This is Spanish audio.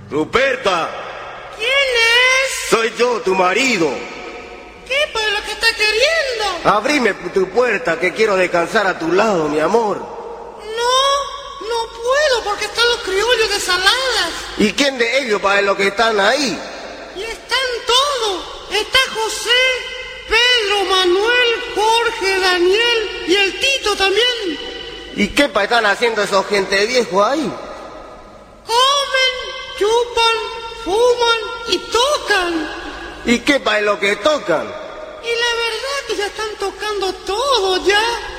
Ruperta. ¿Quién es? Soy yo, tu marido. ¿Qué para lo que está queriendo? Abrime tu puerta, que quiero descansar a tu lado, mi amor. No puedo porque están los criollos de Saladas. ¿Y quién de ellos para los que están ahí? Y están todos. Está José, Pedro, Manuel, Jorge, Daniel y el Tito también. ¿Y qué están haciendo esos gente viejo ahí? Comen, chupan, fuman y tocan. ¿Y qué para lo que tocan? Y la verdad que ya están tocando todo ya.